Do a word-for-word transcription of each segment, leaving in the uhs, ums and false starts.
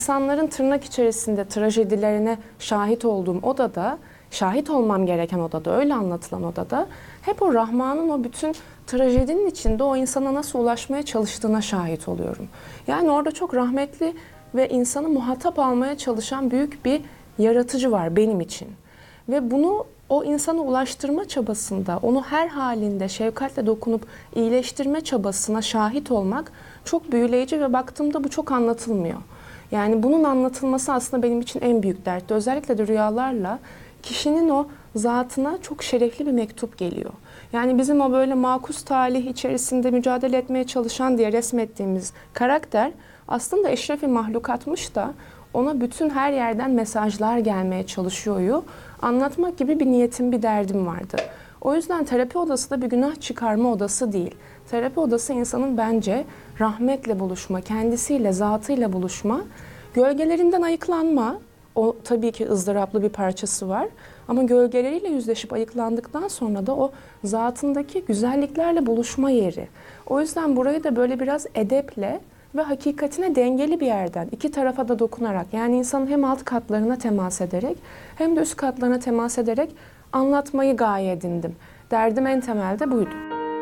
İnsanların tırnak içerisinde trajedilerine şahit olduğum odada, şahit olmam gereken odada, öyle anlatılan odada hep o Rahman'ın o bütün trajedinin içinde o insana nasıl ulaşmaya çalıştığına şahit oluyorum. Yani orada çok rahmetli ve insanı muhatap almaya çalışan büyük bir yaratıcı var benim için. Ve bunu o insana ulaştırma çabasında, onu her halinde şefkatle dokunup iyileştirme çabasına şahit olmak çok büyüleyici ve baktığımda bu çok anlatılmıyor. Yani bunun anlatılması aslında benim için en büyük dertti. Özellikle de rüyalarla kişinin o zatına çok şerefli bir mektup geliyor. Yani bizim o böyle makus talih içerisinde mücadele etmeye çalışan diye resmettiğimiz karakter aslında eşrefi mahlukatmış da ona bütün her yerden mesajlar gelmeye çalışıyoryu anlatmak gibi bir niyetim, bir derdim vardı. O yüzden terapi odası da bir günah çıkarma odası değil. Terapi odası insanın bence rahmetle buluşma, kendisiyle, zatıyla buluşma, gölgelerinden ayıklanma. O tabii ki ızdıraplı bir parçası var. Ama gölgeleriyle yüzleşip ayıklandıktan sonra da o zatındaki güzelliklerle buluşma yeri. O yüzden burayı da böyle biraz edeple ve hakikatine dengeli bir yerden, iki tarafa da dokunarak, yani insanın hem alt katlarına temas ederek hem de üst katlarına temas ederek anlatmayı gaye edindim. Derdim en temelde buydu.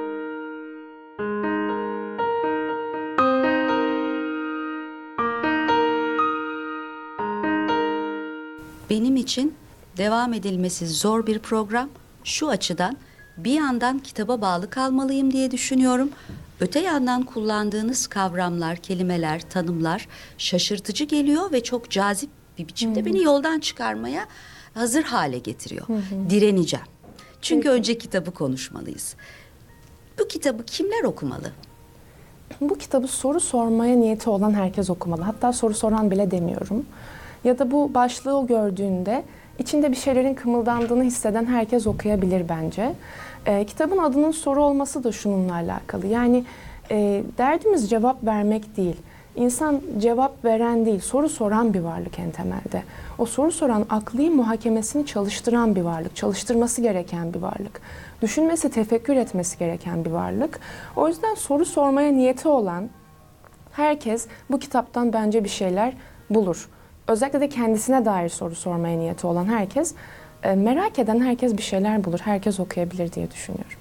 Benim için devam edilmesi zor bir program. Şu açıdan bir yandan kitaba bağlı kalmalıyım diye düşünüyorum. Öte yandan kullandığınız kavramlar, kelimeler, tanımlar şaşırtıcı geliyor ve çok cazip bir biçimde hı hı. beni yoldan çıkarmaya hazır hale getiriyor. Hı hı. Direneceğim. Çünkü Peki. önce kitabı konuşmalıyız. Bu kitabı kimler okumalı? Bu kitabı soru sormaya niyeti olan herkes okumalı. Hatta soru soran bile demiyorum. Ya da bu başlığı gördüğünde içinde bir şeylerin kımıldandığını hisseden herkes okuyabilir bence. E, kitabın adının soru olması da şununla alakalı. Yani e, derdimiz cevap vermek değil. İnsan cevap veren değil, soru soran bir varlık en temelde. O soru soran, akli muhakemesini çalıştıran bir varlık, çalıştırması gereken bir varlık. Düşünmesi, tefekkür etmesi gereken bir varlık. O yüzden soru sormaya niyeti olan herkes bu kitaptan bence bir şeyler bulur. Özellikle de kendisine dair soru sormaya niyeti olan herkes, merak eden herkes bir şeyler bulur, herkes okuyabilir diye düşünüyorum.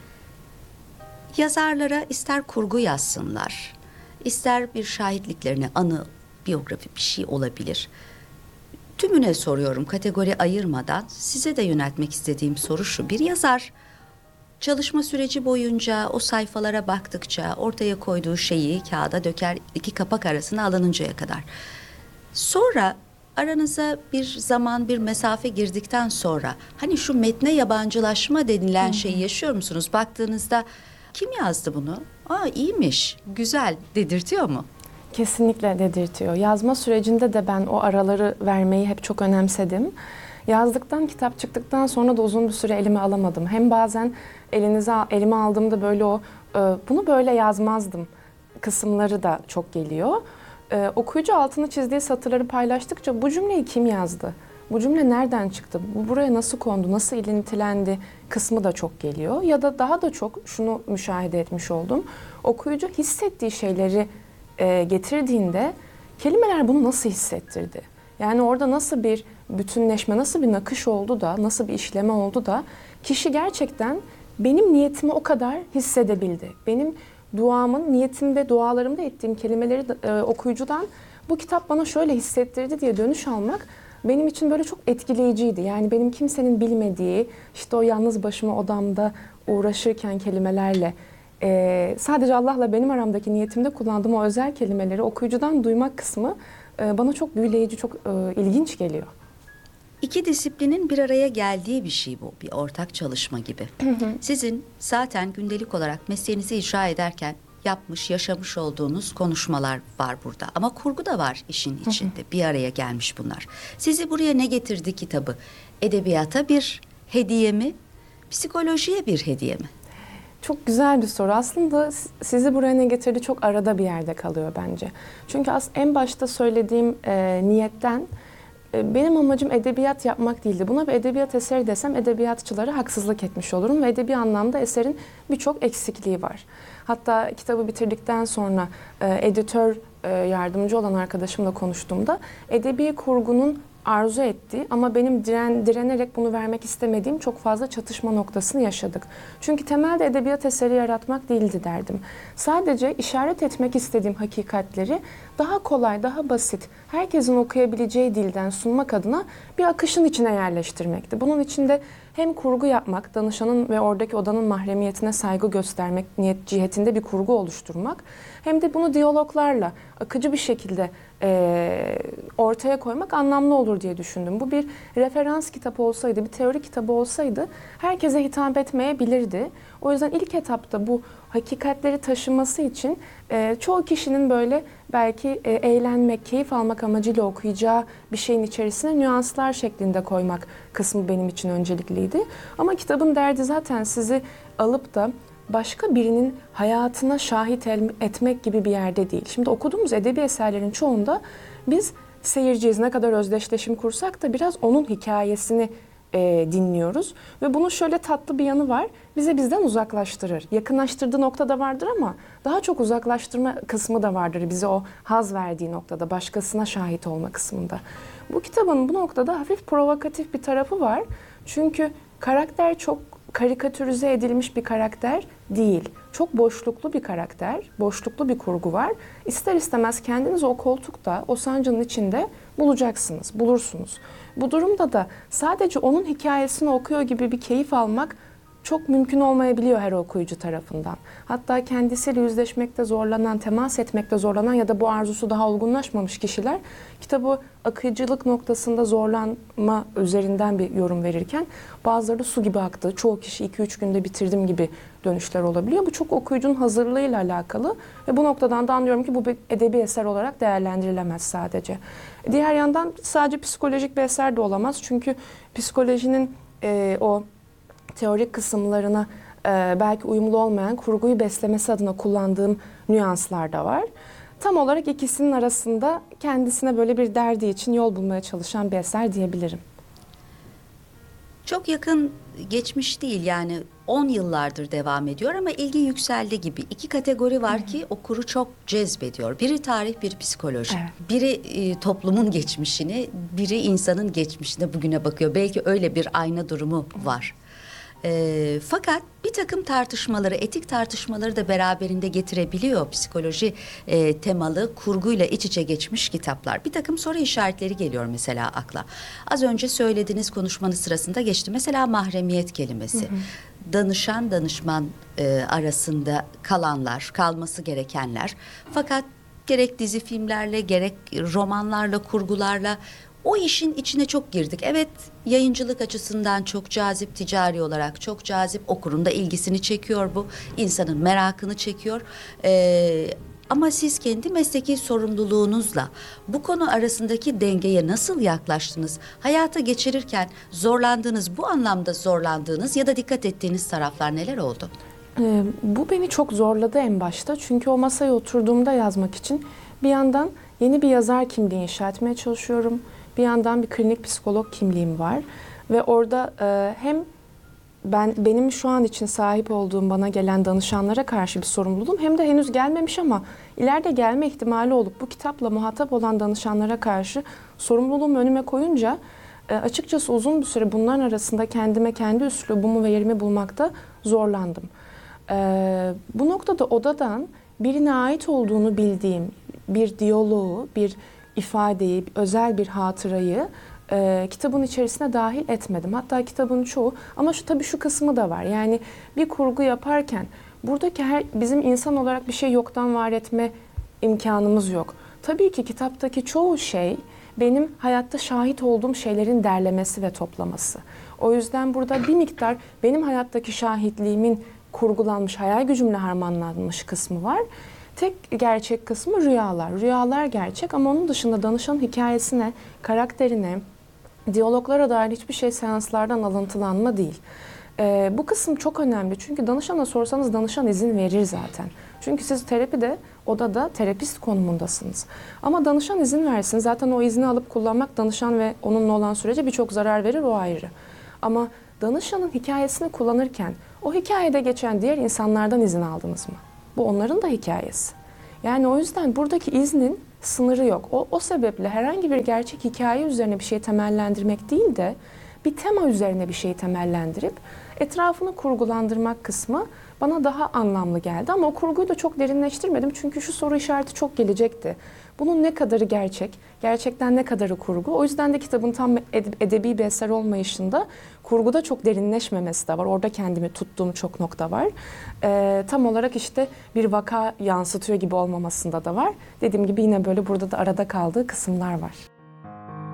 Yazarlara ister kurgu yazsınlar, ister bir şahitliklerini, anı, biyografi bir şey olabilir. Tümüne soruyorum, kategori ayırmadan. Size de yöneltmek istediğim soru şu: bir yazar çalışma süreci boyunca o sayfalara baktıkça ortaya koyduğu şeyi kağıda döker, iki kapak arasına alınıncaya kadar. Sonra aranıza bir zaman, bir mesafe girdikten sonra hani şu metne yabancılaşma denilen Hı-hı. şeyi yaşıyor musunuz? Baktığınızda kim yazdı bunu? Aa, iyiymiş, güzel dedirtiyor mu? Kesinlikle dedirtiyor. Yazma sürecinde de ben o araları vermeyi hep çok önemsedim. Yazdıktan, kitap çıktıktan sonra da uzun bir süre elime alamadım. Hem bazen elinize elime aldığımda böyle o bunu böyle yazmazdım kısımları da çok geliyor. Ee, okuyucu altını çizdiği satırları paylaştıkça bu cümleyi kim yazdı? Bu cümle nereden çıktı? Bu buraya nasıl kondu? Nasıl ilintilendi? Kısmı da çok geliyor. Ya da daha da çok şunu müşahede etmiş oldum. Okuyucu hissettiği şeyleri e, getirdiğinde kelimeler bunu nasıl hissettirdi? Yani orada nasıl bir bütünleşme, nasıl bir nakış oldu da, nasıl bir işleme oldu da kişi gerçekten benim niyetimi o kadar hissedebildi. Benim duamın, niyetimde, dualarımda ettiğim kelimeleri e, okuyucudan bu kitap bana şöyle hissettirdi diye dönüş almak benim için böyle çok etkileyiciydi. Yani benim kimsenin bilmediği, işte o yalnız başıma odamda uğraşırken kelimelerle e, sadece Allah'la benim aramdaki niyetimde kullandığım o özel kelimeleri okuyucudan duymak kısmı e, bana çok büyüleyici, çok e, ilginç geliyor. İki disiplinin bir araya geldiği bir şey bu, bir ortak çalışma gibi. Sizin zaten gündelik olarak mesleğinizi icra ederken yapmış, yaşamış olduğunuz konuşmalar var burada. Ama kurgu da var işin içinde. Bir araya gelmiş bunlar. Sizi buraya ne getirdi kitabı? Edebiyata bir hediye mi? Psikolojiye bir hediye mi? Çok güzel bir soru. Aslında sizi buraya ne getirdi çok arada bir yerde kalıyor bence. Çünkü en başta söylediğim e, niyetten benim amacım edebiyat yapmak değildi. Buna bir edebiyat eseri desem edebiyatçılara haksızlık etmiş olurum ve edebi anlamda eserin birçok eksikliği var. Hatta kitabı bitirdikten sonra e, editör e, yardımcı olan arkadaşımla konuştuğumda edebi kurgunun arzu ettiği ama benim diren, direnerek bunu vermek istemediğim çok fazla çatışma noktasını yaşadık. Çünkü temelde edebiyat eseri yaratmak değildi derdim. Sadece işaret etmek istediğim hakikatleri daha kolay, daha basit, herkesin okuyabileceği dilden sunmak adına bir akışın içine yerleştirmekti. Bunun içinde hem kurgu yapmak, danışanın ve oradaki odanın mahremiyetine saygı göstermek niyet cihetinde bir kurgu oluşturmak, hem de bunu diyaloglarla akıcı bir şekilde e, ortaya koymak anlamlı olur diye düşündüm. Bu bir referans kitabı olsaydı, bir teori kitabı olsaydı herkese hitap etmeyebilirdi. O yüzden ilk etapta bu hakikatleri taşıması için e, çoğu kişinin böyle belki e, eğlenmek, keyif almak amacıyla okuyacağı bir şeyin içerisine nüanslar şeklinde koymak kısmı benim için öncelikliydi. Ama kitabın derdi zaten sizi alıp da başka birinin hayatına şahit etmek gibi bir yerde değil. Şimdi okuduğumuz edebi eserlerin çoğunda biz seyirciyiz, ne kadar özdeşleşim kursak da biraz onun hikayesini e, dinliyoruz. Ve bunun şöyle tatlı bir yanı var, bizi bizden uzaklaştırır. Yakınlaştırdığı noktada vardır ama daha çok uzaklaştırma kısmı da vardır, bize o haz verdiği noktada, başkasına şahit olma kısmında. Bu kitabın bu noktada hafif provokatif bir tarafı var. Çünkü karakter çok karikatürize edilmiş bir karakter değil. Çok boşluklu bir karakter, boşluklu bir kurgu var. İster istemez kendinizi o koltukta, o sancının içinde bulacaksınız, bulursunuz. Bu durumda da sadece onun hikayesini okuyor gibi bir keyif almak çok mümkün olmayabiliyor her okuyucu tarafından. Hatta kendisiyle yüzleşmekte zorlanan, temas etmekte zorlanan ya da bu arzusu daha olgunlaşmamış kişiler kitabı akıcılık noktasında zorlanma üzerinden bir yorum verirken bazıları da su gibi aktı, çoğu kişi iki üç günde bitirdim gibi dönüşler olabiliyor. Bu çok okuyucunun hazırlığıyla alakalı ve bu noktadan da anlıyorum ki bu bir edebi eser olarak değerlendirilemez sadece. Diğer yandan sadece psikolojik bir eser de olamaz çünkü psikolojinin e, o teorik kısımlarına e, belki uyumlu olmayan kurguyu beslemesi adına kullandığım nüanslar da var. Tam olarak ikisinin arasında kendisine böyle bir derdi için yol bulmaya çalışan bir eser diyebilirim. Çok yakın geçmiş değil, yani on yıllardır devam ediyor ama ilgi yükseldi gibi. İki kategori var ki okuru çok cezbediyor. Biri tarih, biri psikoloji. Evet. Biri e, toplumun geçmişini, biri insanın geçmişine, bugüne bakıyor. Belki öyle bir ayna durumu var. E, fakat bir takım tartışmaları, etik tartışmaları da beraberinde getirebiliyor psikoloji e, temalı, kurguyla iç içe geçmiş kitaplar. Bir takım soru işaretleri geliyor mesela akla. Az önce söylediğiniz konuşmanın sırasında geçti. Mesela mahremiyet kelimesi. Hı hı. Danışan danışman e, arasında kalanlar, kalması gerekenler. Fakat gerek dizi filmlerle, gerek romanlarla, kurgularla o işin içine çok girdik. Evet, yayıncılık açısından çok cazip, ticari olarak çok cazip. Okurun da ilgisini çekiyor bu. İnsanın merakını çekiyor. Ee, ama siz kendi mesleki sorumluluğunuzla bu konu arasındaki dengeye nasıl yaklaştınız? Hayata geçirirken zorlandığınız, bu anlamda zorlandığınız ya da dikkat ettiğiniz taraflar neler oldu? Ee, bu beni çok zorladı en başta. Çünkü o masaya oturduğumda yazmak için bir yandan yeni bir yazar kimliği inşa etmeye çalışıyorum. Bir yandan bir klinik psikolog kimliğim var ve orada e, hem ben benim şu an için sahip olduğum bana gelen danışanlara karşı bir sorumluluğum hem de henüz gelmemiş ama ileride gelme ihtimali olup bu kitapla muhatap olan danışanlara karşı sorumluluğumu önüme koyunca e, açıkçası uzun bir süre bunların arasında kendime, kendi üslubumu ve yerimi bulmakta zorlandım. E, bu noktada odadan birine ait olduğunu bildiğim bir diyaloğu, bir ifadeyi, özel bir hatırayı e, kitabın içerisine dahil etmedim. Hatta kitabın çoğu, ama şu tabii şu kısmı da var. Yani bir kurgu yaparken buradaki her bizim insan olarak bir şey yoktan var etme imkanımız yok. Tabii ki kitaptaki çoğu şey benim hayatta şahit olduğum şeylerin derlemesi ve toplaması. O yüzden burada bir miktar benim hayattaki şahitliğimin kurgulanmış, hayal gücümle harmanlanmış kısmı var. Tek gerçek kısmı rüyalar. Rüyalar gerçek ama onun dışında danışanın hikayesine, karakterine, diyaloglara dair hiçbir şey seanslardan alıntılanma değil. Ee, bu kısım çok önemli çünkü danışana sorsanız danışan izin verir zaten. Çünkü siz terapide, odada terapist konumundasınız. Ama danışan izin versin. Zaten o izni alıp kullanmak danışan ve onunla olan sürece birçok zarar verir, o ayrı. Ama danışanın hikayesini kullanırken o hikayede geçen diğer insanlardan izin aldınız mı? Bu onların da hikayesi. Yani o yüzden buradaki iznin sınırı yok. O, o sebeple herhangi bir gerçek hikaye üzerine bir şey temellendirmek değil de bir tema üzerine bir şeyi temellendirip etrafını kurgulandırmak kısmı bana daha anlamlı geldi. Ama o kurguyu da çok derinleştirmedim çünkü şu soru işareti çok gelecekti. Bunun ne kadarı gerçek, gerçekten ne kadarı kurgu? O yüzden de kitabın tam ede- edebi bir eser olmayışında kurguda çok derinleşmemesi de var. Orada kendimi tuttuğum çok nokta var. Ee, tam olarak işte bir vaka yansıtıyor gibi olmamasında da var. Dediğim gibi yine böyle burada da arada kaldığı kısımlar var.